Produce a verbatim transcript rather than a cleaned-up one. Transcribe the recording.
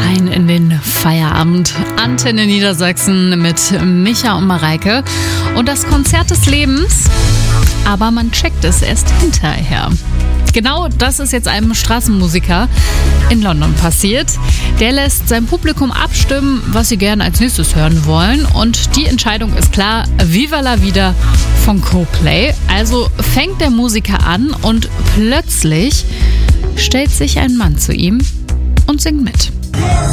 rein in den Feierabend. Antenne Niedersachsen mit Micha und Mareike. Und das Konzert des Lebens, aber man checkt es erst hinterher. Genau das ist jetzt einem Straßenmusiker in London passiert. Der lässt sein Publikum abstimmen, was sie gerne als nächstes hören wollen. Und die Entscheidung ist klar: Viva la Vida von Coldplay. Also fängt der Musiker an und plötzlich stellt sich ein Mann zu ihm und singt mit.